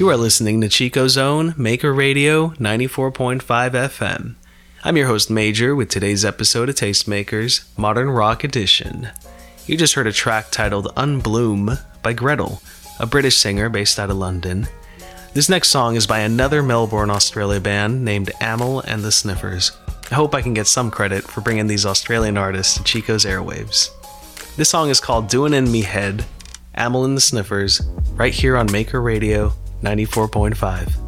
You are listening to Chico Zone, Maker Radio, 94.5 FM. I'm your host, Major, with today's episode of Tastemakers, Modern Rock Edition. You just heard a track titled Unbloom by Gretel, a British singer based out of London. This next song is by another Melbourne, Australia band named Amyl and the Sniffers. I hope I can get some credit for bringing these Australian artists to Chico's airwaves. This song is called Doin' in Me Head, Amyl and the Sniffers, right here on Maker Radio 94.5.